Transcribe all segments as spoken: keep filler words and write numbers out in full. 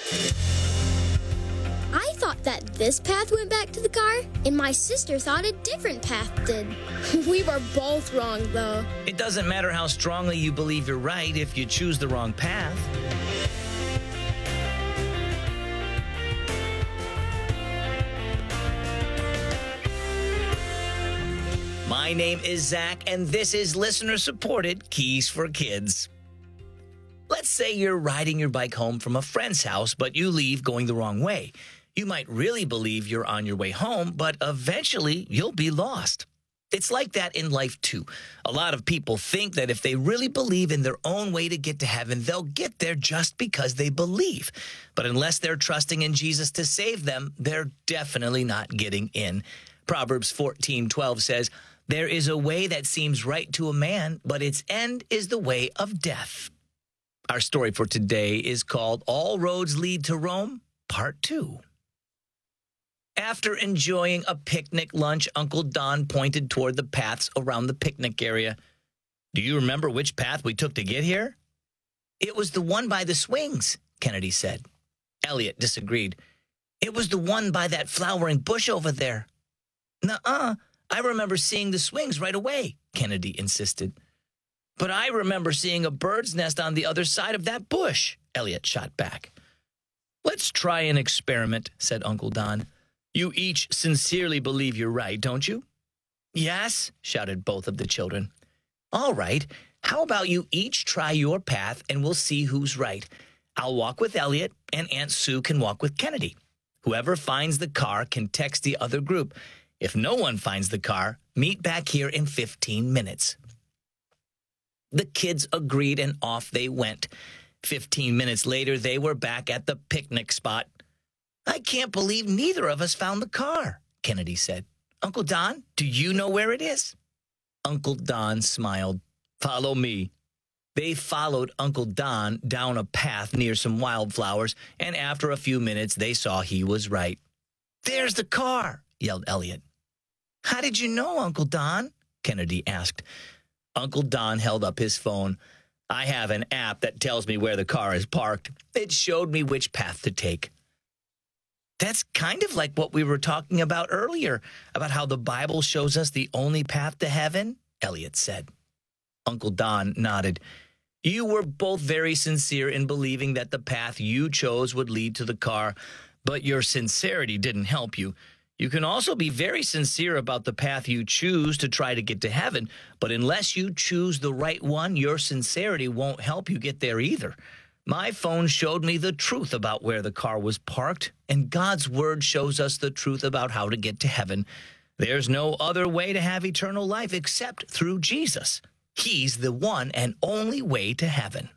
I thought that this path went back to the car, and my sister thought a different path did. We were both wrong, though. It doesn't matter how strongly you believe you're right if you choose the wrong path. My name is Zach, and this is listener-supported Keys for Kids. Let's say you're riding your bike home from a friend's house, but you leave going the wrong way. You might really believe you're on your way home, but eventually you'll be lost. It's like that in life, too. A lot of people think that if they really believe in their own way to get to heaven, they'll get there just because they believe. But unless they're trusting in Jesus to save them, they're definitely not getting in. Proverbs fourteen twelve says, "There is a way that seems right to a man, but its end is the way of death." Our story for today is called All Roads Lead to Rome, Part two. After enjoying a picnic lunch, Uncle Don pointed toward the paths around the picnic area. "Do you remember which path we took to get here?" "It was the one by the swings," Kennedy said. Elliot disagreed. "It was the one by that flowering bush over there." "Nuh-uh, I remember seeing the swings right away," Kennedy insisted. "But I remember seeing a bird's nest on the other side of that bush," Elliot shot back. "Let's try an experiment," said Uncle Don. "You each sincerely believe you're right, don't you?" "Yes," shouted both of the children. "All right, how about you each try your path and we'll see who's right. I'll walk with Elliot and Aunt Sue can walk with Kennedy. Whoever finds the car can text the other group. If no one finds the car, meet back here in fifteen minutes. The kids agreed and off they went. Fifteen minutes later, they were back at the picnic spot. "I can't believe neither of us found the car," Kennedy said. "Uncle Don, do you know where it is?" Uncle Don smiled. "Follow me." They followed Uncle Don down a path near some wildflowers, and after a few minutes, they saw he was right. "There's the car," yelled Elliot. "How did you know, Uncle Don?" Kennedy asked. Uncle Don held up his phone. "I have an app that tells me where the car is parked. It showed me which path to take." "That's kind of like what we were talking about earlier, about how the Bible shows us the only path to heaven," Elliot said. Uncle Don nodded. "You were both very sincere in believing that the path you chose would lead to the car, but your sincerity didn't help you. You can also be very sincere about the path you choose to try to get to heaven, but unless you choose the right one, your sincerity won't help you get there either. My phone showed me the truth about where the car was parked, and God's word shows us the truth about how to get to heaven. There's no other way to have eternal life except through Jesus. He's the one and only way to heaven."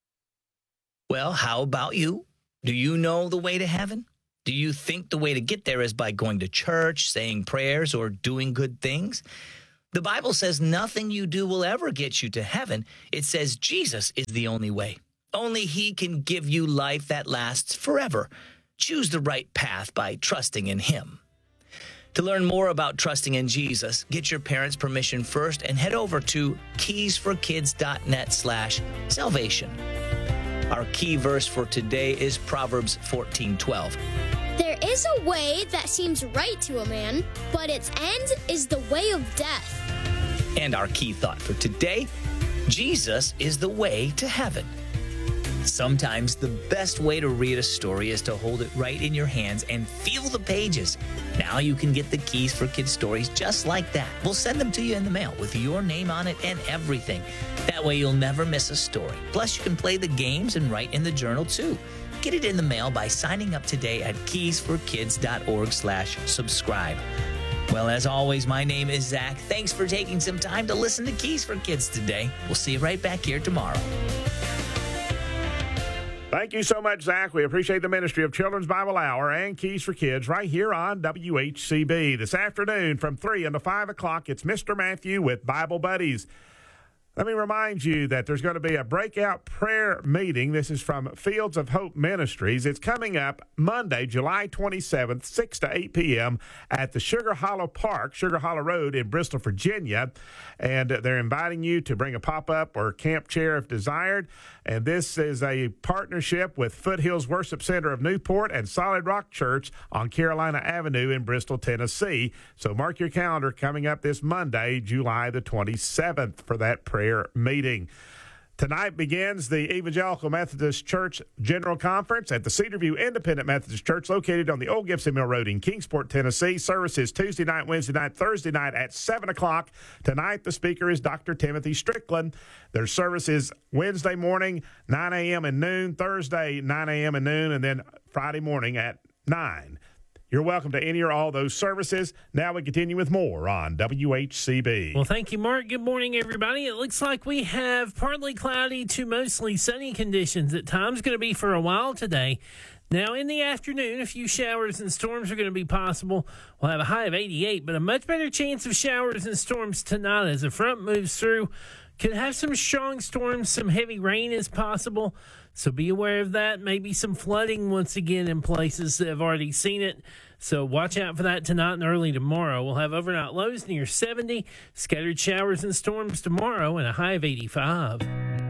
Well, how about you? Do you know the way to heaven? Do you think the way to get there is by going to church, saying prayers, or doing good things? The Bible says nothing you do will ever get you to heaven. It says Jesus is the only way. Only He can give you life that lasts forever. Choose the right path by trusting in Him. To learn more about trusting in Jesus, get your parents' permission first and head over to keysforkids.net slash salvation. Our key verse for today is Proverbs fourteen twelve. "There is a way that seems right to a man, but its end is the way of death." And our key thought for today, Jesus is the way to heaven. Sometimes the best way to read a story is to hold it right in your hands and feel the pages. Now you can get the Keys for Kids stories just like that. We'll send them to you in the mail with your name on it and everything. That way you'll never miss a story. Plus you can play the games and write in the journal too. Get it in the mail by signing up today at keysforkids.org slash subscribe. Well, as always, my name is Zach. Thanks for taking some time to listen to Keys for Kids today. We'll see you right back here tomorrow. Thank you so much, Zach. We appreciate the ministry of Children's Bible Hour and Keys for Kids right here on W H C B. This afternoon from three until five o'clock, it's Mister Matthew with Bible Buddies. Let me remind you that there's going to be a breakout prayer meeting. This is from Fields of Hope Ministries. It's coming up Monday, July twenty-seventh, six to eight p.m. at the Sugar Hollow Park, Sugar Hollow Road in Bristol, Virginia. And they're inviting you to bring a pop-up or camp chair if desired. And this is a partnership with Foothills Worship Center of Newport and Solid Rock Church on Carolina Avenue in Bristol, Tennessee. So mark your calendar coming up this Monday, July the twenty-seventh, for that prayer meeting. Tonight begins the Evangelical Methodist Church General Conference at the Cedarview Independent Methodist Church, located on the Old Gibson Mill Road in Kingsport, Tennessee. Services Tuesday night, Wednesday night, Thursday night at seven o'clock. Tonight, the speaker is Doctor Timothy Strickland. Their service is Wednesday morning, nine a.m. and noon, Thursday, nine a.m. and noon, and then Friday morning at nine. You're welcome to any or all those services. Now we continue with more on W H C B. Well, thank you, Mark. Good morning, everybody. It looks like we have partly cloudy to mostly sunny conditions. At times going to be for a while today. Now, in the afternoon, a few showers and storms are going to be possible. We'll have a high of eighty-eight, but a much better chance of showers and storms tonight as the front moves through. Could have some strong storms, some heavy rain is possible, so be aware of that. Maybe some flooding once again in places that have already seen it. So watch out for that tonight and early tomorrow. We'll have overnight lows near seventy, scattered showers and storms tomorrow, and a high of eighty-five.